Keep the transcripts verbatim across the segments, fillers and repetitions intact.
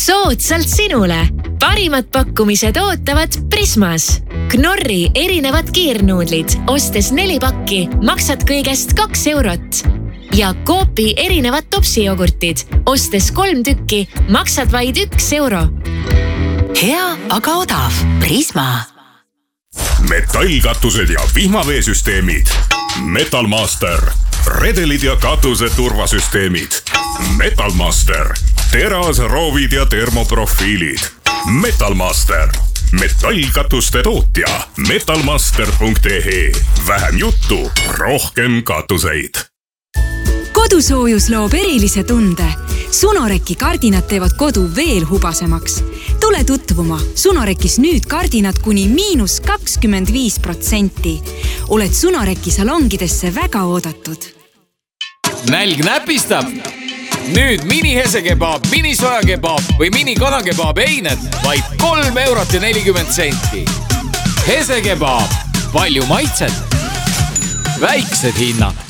Soodsalt sinule. Parimad pakkumised ootavad Prismas. Knorri erinevad kiirnuudlid. Ostes neli pakki maksad kõigest kaks eurot. Ja Coopi erinevad topsijogurtid. Ostes kolm tükki maksad vaid üks euro. Hea, aga odav. Prisma. Metallkatused ja vihmaveesüsteemid. Metalmaster. Redelid ja katuse turvasüsteemid. Metalmaster. Teras, roovid ja termoprofiilid. Metalmaster. Metallkatuste tootja. metalmaster punkt e e. Vähem juttu, rohkem katuseid. Kodusoojus loob erilise tunde. Sunoreki kardinad teevad kodu veel hubasemaks. Tule tutvuma. Sunorekis nüüd kardinad kuni miinus kakskümmend viis protsenti. Oled Sunoreki salongidesse väga oodatud. Nälg näpistab. Nüüd mini hesekebaab, mini sojakebaab või mini kanakebaab eined vaid kolm eurot ja nelikümmend senti. Hesekebaab. Palju maitset. Väiksed hinnad.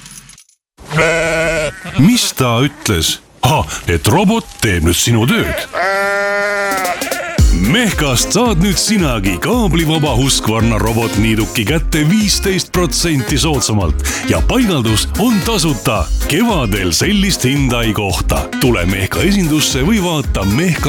Mis ta ütles? Ah, et robot teeb nüüd sinu tööd. Mehkast saad nüüd sinagi kaablivaba Husqvarna robotniiduki kätte viisteist protsenti soodsamalt ja paigaldus on tasuta. Kevadel sellist hinda ei kohta. Tule Mehka esindusse või vaata Mehka